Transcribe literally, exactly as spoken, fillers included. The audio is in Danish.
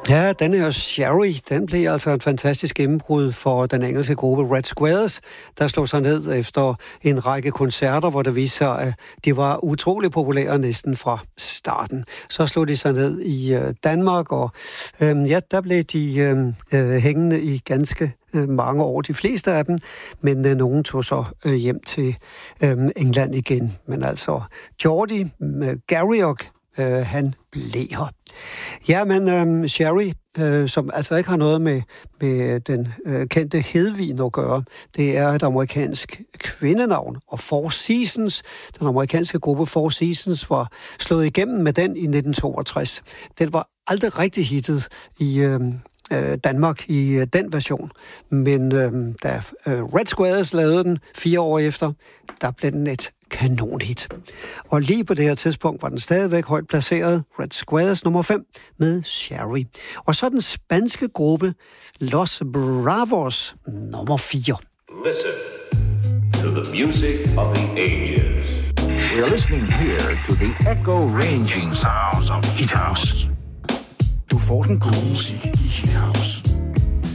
Ja, den her Sherry, den blev altså et fantastisk gennembrud for den engelske gruppe Red Squares, der slog sig ned efter en række koncerter, hvor det viste sig, at de var utrolig populære næsten fra starten. Så slog de sig ned i øh, Danmark, og øh, ja, der blev de øh, hængende i ganske øh, mange år, de fleste af dem, men øh, nogen tog så øh, hjem til øh, England igen. Men altså, Geordie øh, Garriock, øh, han blev her. Ja, men øhm, Sherry, øh, som altså ikke har noget med, med den øh, kendte Hedvig at gøre, det er et amerikansk kvindenavn. Og Four Seasons, den amerikanske gruppe Four Seasons, var slået igennem med den i nitten toogtres. Den var aldrig rigtig hittet i øh, Danmark i øh, den version. Men øh, da øh, Red Squares lavede den fire år efter, der blev den et kanonhit. Og lige på det her tidspunkt var den stadigvæk højt placeret, Red Squares nummer fem, med Sherry. Og så den spanske gruppe Los Bravos nummer fire. Listen to the music of the ages. We are listening here to the echo-ranging sounds of Hit House. Du får den gode musik.